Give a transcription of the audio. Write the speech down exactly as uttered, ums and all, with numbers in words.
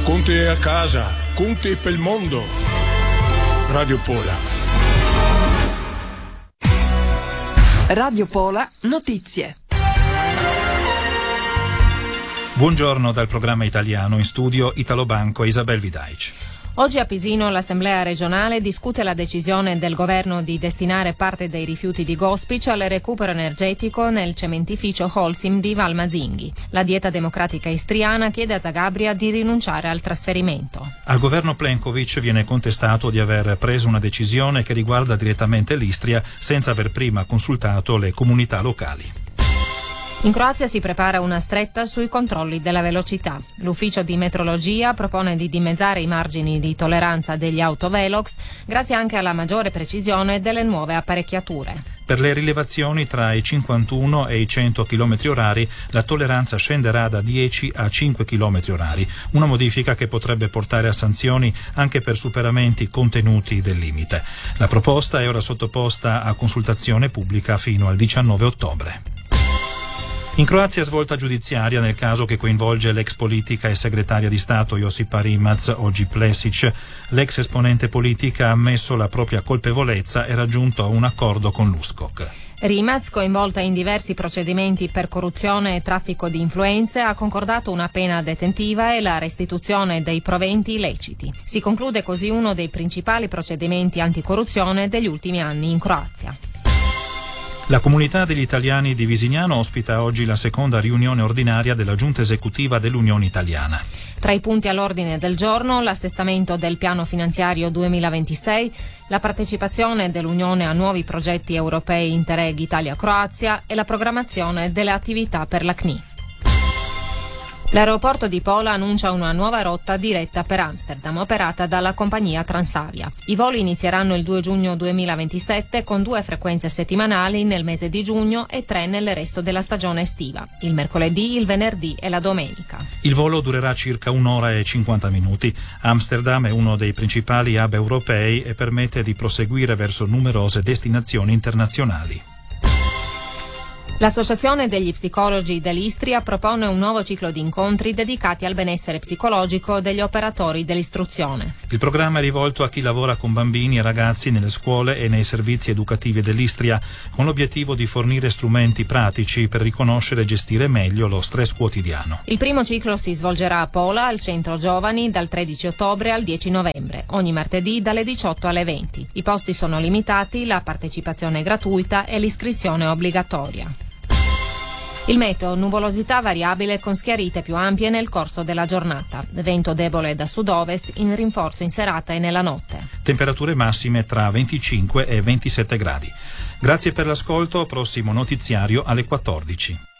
Con te a casa, con te per il mondo. Radio Pola. Radio Pola Notizie. Buongiorno dal programma italiano, in studio Italo Banco e Isabel Vidaic. Oggi a Pisino l'Assemblea regionale discute la decisione del governo di destinare parte dei rifiuti di Gospic al recupero energetico nel cementificio Holcim di Valmazzinghi. La Dieta Democratica Istriana chiede a Zagabria di rinunciare al trasferimento. Al governo Plenković viene contestato di aver preso una decisione che riguarda direttamente l'Istria senza aver prima consultato le comunità locali. In Croazia si prepara una stretta sui controlli della velocità. L'ufficio di metrologia propone di dimezzare i margini di tolleranza degli autovelox grazie anche alla maggiore precisione delle nuove apparecchiature. Per le rilevazioni tra i cinquantuno e i cento chilometri orari la tolleranza scenderà da dieci a cinque chilometri orari, una modifica che potrebbe portare a sanzioni anche per superamenti contenuti del limite. La proposta è ora sottoposta a consultazione pubblica fino al diciannove ottobre. In Croazia svolta giudiziaria nel caso che coinvolge l'ex politica e segretaria di Stato Josipa Rimac, oggi Plesic. L'ex esponente politica ha ammesso la propria colpevolezza e raggiunto un accordo con l'U S C O C. Rimac, coinvolta in diversi procedimenti per corruzione e traffico di influenze, ha concordato una pena detentiva e la restituzione dei proventi illeciti. Si conclude così uno dei principali procedimenti anticorruzione degli ultimi anni in Croazia. La comunità degli italiani di Visignano ospita oggi la seconda riunione ordinaria della Giunta esecutiva dell'Unione Italiana. Tra i punti all'ordine del giorno l'assestamento del piano finanziario duemilaventisei, la partecipazione dell'Unione a nuovi progetti europei Interreg Italia-Croazia e la programmazione delle attività per la C N I. L'aeroporto di Pola annuncia una nuova rotta diretta per Amsterdam, operata dalla compagnia Transavia. I voli inizieranno il due giugno duemilaventisette con due frequenze settimanali nel mese di giugno e tre nel resto della stagione estiva, il mercoledì, il venerdì e la domenica. Il volo durerà circa un'ora e cinquanta minuti. Amsterdam è uno dei principali hub europei e permette di proseguire verso numerose destinazioni internazionali. L'Associazione degli Psicologi dell'Istria propone un nuovo ciclo di incontri dedicati al benessere psicologico degli operatori dell'istruzione. Il programma è rivolto a chi lavora con bambini e ragazzi nelle scuole e nei servizi educativi dell'Istria, con l'obiettivo di fornire strumenti pratici per riconoscere e gestire meglio lo stress quotidiano. Il primo ciclo si svolgerà a Pola, al Centro Giovani, dal tredici ottobre al dieci novembre, ogni martedì dalle diciotto alle venti. I posti sono limitati, la partecipazione è gratuita e l'iscrizione è obbligatoria. Il meteo, nuvolosità variabile con schiarite più ampie nel corso della giornata. Vento debole da sud-ovest in rinforzo in serata e nella notte. Temperature massime tra venticinque e ventisette gradi. Grazie per l'ascolto, prossimo notiziario alle quattordici.